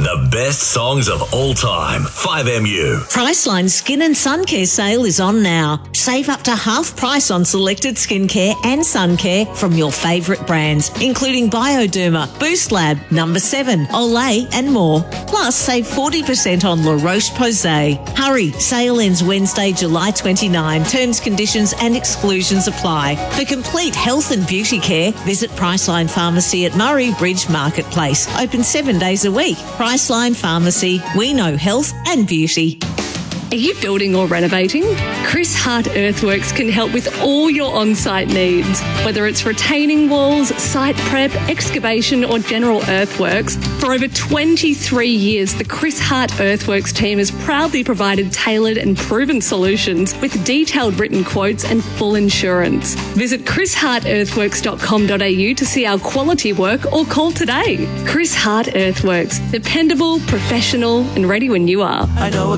The best songs of all time. 5MU. Priceline Skin and Sun Care sale is on now. Save up to half price on selected skincare and sun care from your favourite brands, including Bioderma, Boost Lab, Number 7, Olay and more. Plus, save 40% on La Roche-Posay. Hurry, sale ends Wednesday, July 29. Terms, conditions and exclusions apply. For complete health and beauty care, visit Priceline Pharmacy at Murray Bridge Marketplace. Open 7 days a week. Priceline Pharmacy. We know health and beauty. Are you building or renovating? Chris Hart Earthworks can help with all your on-site needs. Whether it's retaining walls, site prep, excavation or general earthworks, for over 23 years the Chris Hart Earthworks team has proudly provided tailored and proven solutions with detailed written quotes and full insurance. Visit chrishartearthworks.com.au to see our quality work or call today. Chris Hart Earthworks. Dependable, professional and ready when you are. I know